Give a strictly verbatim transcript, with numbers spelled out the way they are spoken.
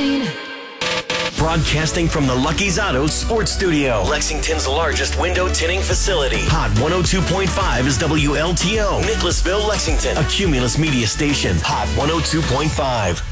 mine. Broadcasting from the Lucky's Auto Sports Studio, Lexington's largest window tinting facility. Hot one oh two point five is W L T O, Nicholasville, Lexington, a Cumulus media station. Hot one oh two point five.